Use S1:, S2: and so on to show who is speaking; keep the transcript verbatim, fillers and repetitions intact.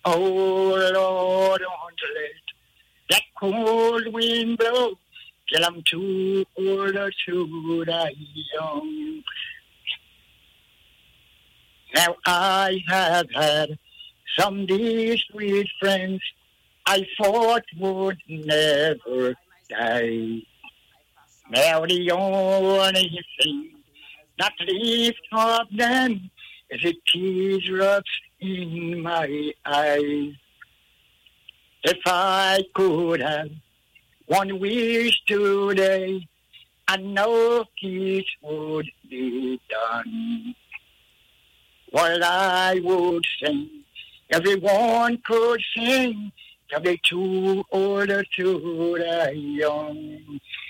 S1: Oh Lord, don't let that cold wind blow till I'm too old to die young. Now I have had some days with friends I thought would never die. Now the only thing that lifts up them is the teardrops in my eyes. If I could have one wish today, I know it would be done. While I would sing, everyone could sing, till they too old to die young.